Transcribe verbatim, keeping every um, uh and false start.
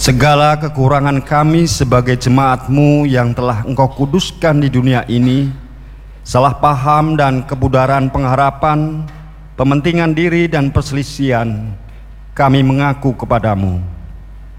Segala kekurangan kami sebagai jemaat-Mu yang telah Engkau kuduskan di dunia ini, salah paham dan kebudaran pengharapan, pementingan diri dan perselisihan, kami mengaku kepadamu.